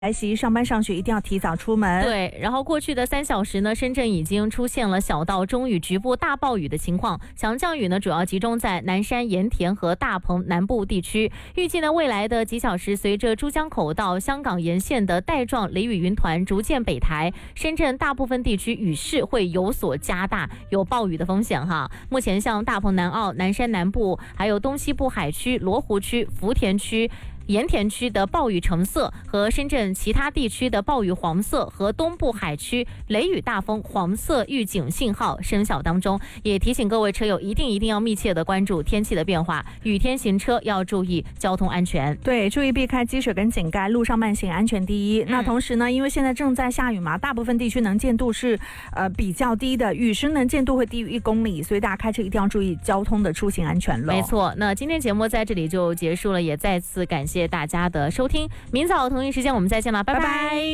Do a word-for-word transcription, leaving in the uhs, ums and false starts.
来袭，上班上学一定要提早出门。 对，然后过去的三小时呢，深圳已经出现了小到中雨、局部大暴雨的情况，强降雨呢主要集中在南山、盐田和大鹏南部地区。预计呢未来的几小时，随着珠江口到香港沿线的带状雷雨云团逐渐北抬，深圳大部分地区雨势会有所加大，有暴雨的风险哈。目前像大鹏南澳、南山南部，还有东西部海区、罗湖区、福田区、盐田区的暴雨橙色和深圳其他地区的暴雨黄色和东部海区雷雨大风黄色预警信号生效当中，也提醒各位车友一定一定要密切的关注天气的变化，雨天行车要注意交通安全。 对，注意避开积水跟井盖，路上慢行安全第一。嗯、那同时呢，因为现在正在下雨嘛，大部分地区能见度是呃比较低的，雨时能见度会低于一公里，所以大家开车一定要注意交通的出行安全了。 没错，那今天节目在这里就结束了，也再次感谢大家的收听，明早同一时间我们再见了，拜拜。拜拜。